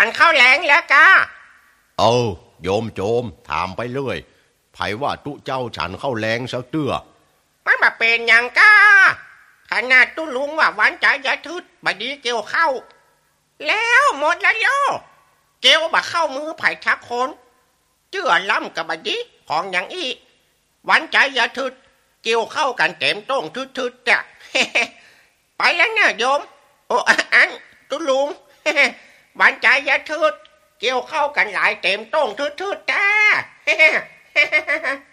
เข้าแหลงแล้วกะโยมโจมถามไปเรื่อยไผว่าตุเจ้าฉันเข้าแรงสักเตื้อมันมาเป็นอย่างกะขนาดตุลุงว่าหวานใจยะทึดบดีเกี่ยวเข้าแล้วหมดแล้วโยเกี่ยวบ่เข้ามือไผ่ทักคนเจื่อล้ำกับบดีของอย่างอีหวานใจยะทึดเกี่ยวเข้ากันเต็มต้งทึดๆจ้ะ ไปแล้วเนี่ยโยมโอ้อันตุลุง หวานใจยะทึดเกี่ยวเข้ากันหลายเต็มต้งทึดๆจ้า